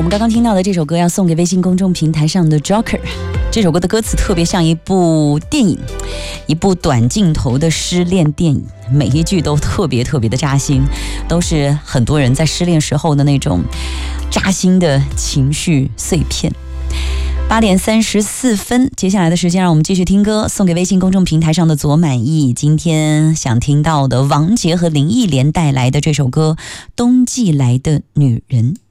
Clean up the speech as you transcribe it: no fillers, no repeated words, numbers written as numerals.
我们刚刚听到的这首歌要送给微信公众平台上的 Joker。 这首歌的歌词特别像一部电影，一部短镜头的失恋电影，每一句都特别的扎心，都是很多人在失恋时候的那种扎心的情绪碎片。8点34分，接下来的时间让我们继续听歌，送给微信公众平台上的左满意。今天想听到的王杰和林忆莲带来的这首歌《冬季来的女人》。